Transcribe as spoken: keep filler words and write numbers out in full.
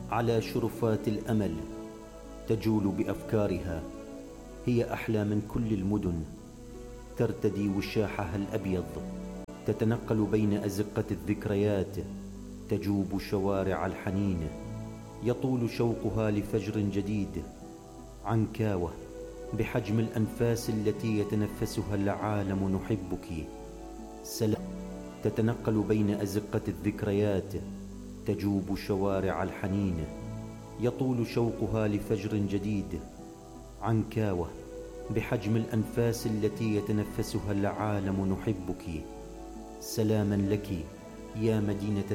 على شرفات الأمل تجول بأفكارها، هي أحلى من كل المدن، ترتدي وشاحها الأبيض، تتنقل بين أزقة الذكريات، تجوب شوارع الحنين، يطول شوقها لفجر جديد. عنكاوة بحجم الأنفاس التي يتنفسها العالم، نحبك. سلام تتنقل بين أزقة الذكريات، تجوب شوارع الحنين، يطول شوقها لفجر جديد. عنكاوة بحجم الأنفاس التي يتنفسها العالم، نحبك. سلاما لك يا مدينة